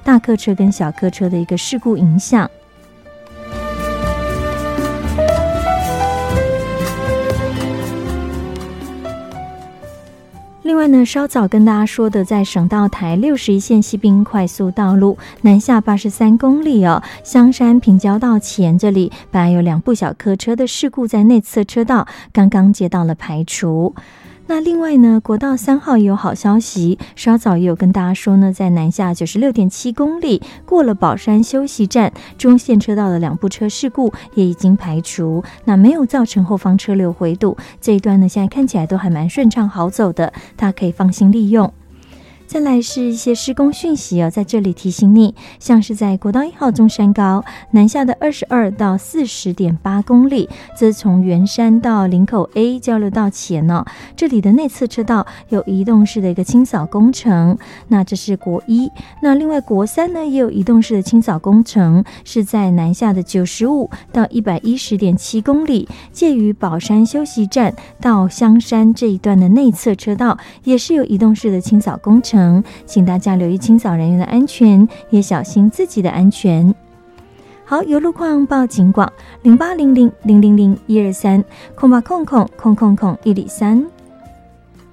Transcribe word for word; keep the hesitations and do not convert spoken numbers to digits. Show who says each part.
Speaker 1: 大客车跟小客车的一个事故影响。另外呢，稍早跟大家说的，在省道台六十一线西滨快速道路南下八十三公里哦，香山平交道前这里本来有两部小客车的事故，在内侧车道刚刚接到了排除。那另外呢，国道三号也有好消息，稍早也有跟大家说呢，在南下九十六点七公里过了宝山休息站中线车道的两部车事故也已经排除，那没有造成后方车流回堵，这一段呢现在看起来都还蛮顺畅好走的，大家可以放心利用。再来是一些施工讯息哦，在这里提醒你，像是在国道一号中山高南下的二十二到四十点八公里，这是从圆山到林口 A 交流道前哦，这里的内侧车道有移动式的一个清扫工程，那这是国一。那另外国三呢也有移动式的清扫工程，是在南下的九十五到一百一十点七公里，介于宝山休息站到香山这一段的内侧车道也是有移动式的清扫工程，请大家留意清扫人员的安全，也小心自己的安全。好，有路况报警广零八零零零零零一二三空八空空空空空一里三。